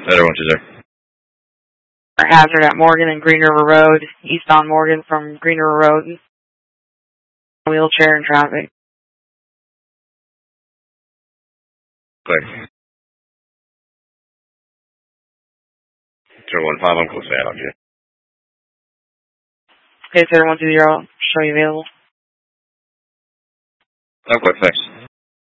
Better 120. Hazard at Morgan and Green River Road, eastbound Morgan from Green River Road. Wheelchair in traffic. Clear. 015, I'm close out on you. Okay, 120, show you available. Okay, thanks.